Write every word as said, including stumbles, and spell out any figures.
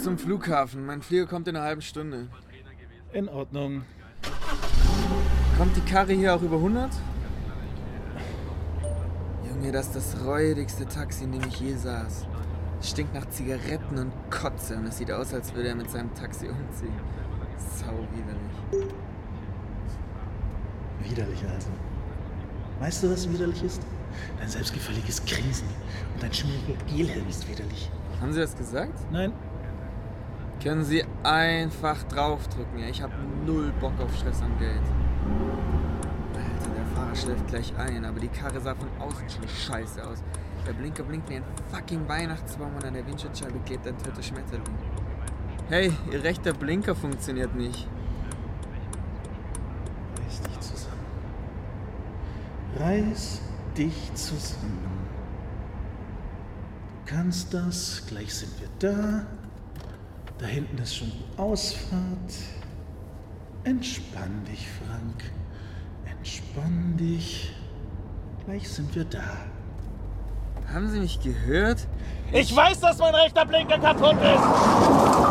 zum Flughafen. Mein Flieger kommt in einer halben Stunde. In Ordnung. Kommt die Karre hier auch über hundert? Junge, das ist das räudigste Taxi, in dem ich je saß. Es stinkt nach Zigaretten und Kotze und es sieht aus, als würde er mit seinem Taxi umziehen. Sau widerlich. Widerlich also. Weißt du, was widerlich ist? Dein selbstgefälliges Grinsen und dein schmieriger Gelhelm ist widerlich. Haben Sie das gesagt? Nein. Können Sie einfach draufdrücken, ja? Ich hab null Bock auf Stress am Geld. Alter, der Fahrer schläft gleich ein, aber die Karre sah von außen schon scheiße aus. Der Blinker blinkt wie ein fucking Weihnachtsbaum und an der Windschutzscheibe klebt ein toter Schmetterling. Hey, Ihr rechter Blinker funktioniert nicht. Reiß dich zusammen. Reiß dich zusammen. Du kannst das, gleich sind wir da. Da hinten ist schon die Ausfahrt. Entspann dich, Frank. Entspann dich. Gleich sind wir da. Haben Sie mich gehört? Ich weiß, dass mein rechter Blinker kaputt ist!